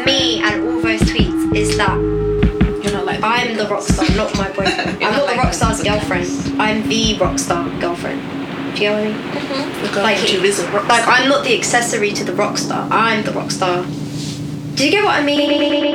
me and all those tweets is that You're not like I'm the rock star, not my boyfriend. I'm not the rock star's girlfriend. I'm the rock star girlfriend. Do you get what I mean? The girlfriend who is a rock Like, star. I'm not the accessory to the rock star. I'm the rock star. Do you get what I mean?